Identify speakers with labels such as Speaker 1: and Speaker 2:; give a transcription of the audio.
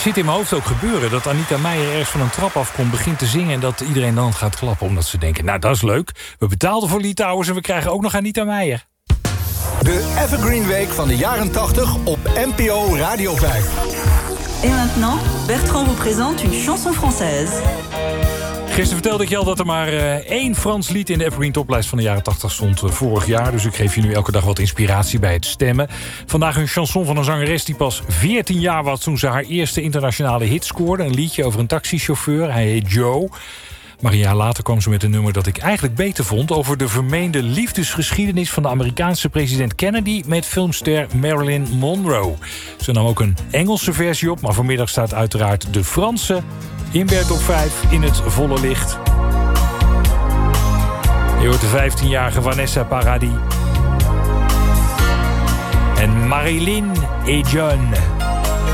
Speaker 1: zit in mijn hoofd ook gebeuren. Dat Anita Meijer ergens van een trap afkomt, begint te zingen en dat iedereen dan gaat klappen. Omdat ze denken, nou dat is leuk. We betaalden voor Lee Towers en we krijgen ook nog Anita Meijer.
Speaker 2: De Evergreen Week van de jaren 80 op NPO Radio 5.
Speaker 3: Et maintenant, Bertrand vous présente une chanson française.
Speaker 1: Gisteren vertelde ik je al dat er maar 1 Frans lied in de Evergreen toplijst van de jaren 80 stond vorig jaar. Dus ik geef je nu elke dag wat inspiratie bij het stemmen. Vandaag een chanson van een zangeres die pas 14 jaar was toen ze haar eerste internationale hit scoorde. Een liedje over een taxichauffeur. Hij heet Joe. Maar een jaar later kwam ze met een nummer dat ik eigenlijk beter vond, over de vermeende liefdesgeschiedenis van de Amerikaanse president Kennedy met filmster Marilyn Monroe. Ze nam ook een Engelse versie op, maar vanmiddag staat uiteraard de Franse in Bert op 5 in het volle licht. Je hoort de 15-jarige Vanessa Paradis en Marilyn et John.